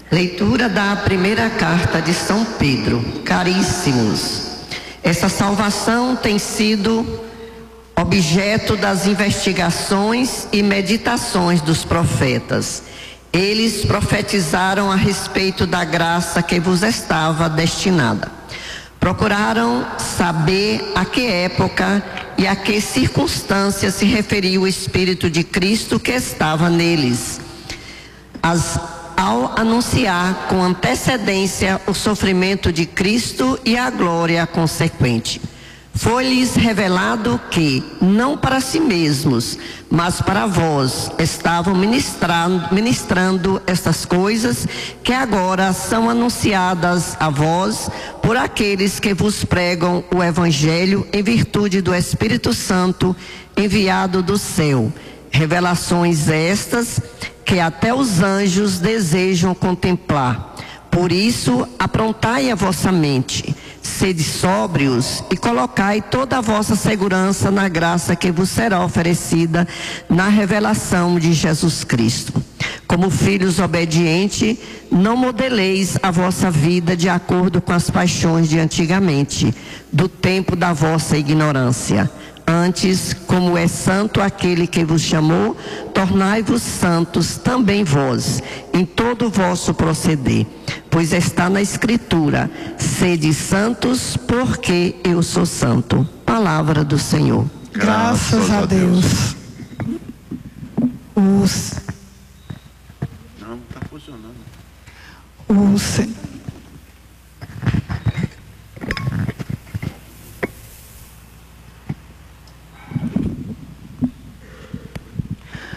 Leitura da primeira carta de São Pedro. Caríssimos, essa salvação tem sido objeto das investigações e meditações dos profetas. Eles profetizaram a respeito da graça que vos estava destinada. Procuraram saber a que época e a que circunstância se referia o Espírito de Cristo que estava neles, ao anunciar com antecedência o sofrimento de Cristo e a glória consequente. Foi-lhes revelado que, não para si mesmos, mas para vós, estavam ministrando estas coisas que agora são anunciadas a vós por aqueles que vos pregam o Evangelho em virtude do Espírito Santo enviado do céu. Revelações estas que até os anjos desejam contemplar. Por isso, aprontai a vossa mente, sede sóbrios e colocai toda a vossa segurança na graça que vos será oferecida na revelação de Jesus Cristo. Como filhos obedientes, não modeleis a vossa vida de acordo com as paixões de antigamente, do tempo da vossa ignorância. Antes, como é santo aquele que vos chamou, tornai-vos santos também vós, em todo o vosso proceder. Pois está na Escritura: sede santos, porque eu sou santo. Palavra do Senhor. Graças a Deus. Não está funcionando.